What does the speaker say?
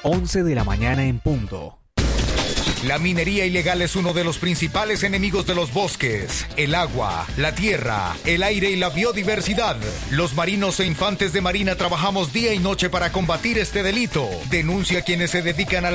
11 de la mañana en punto. La minería ilegal es uno de los principales enemigos de los bosques, el agua, la tierra, el aire y la biodiversidad. Los marinos e infantes de marina trabajamos día y noche para combatir este delito. Denuncia a quienes se dedican a la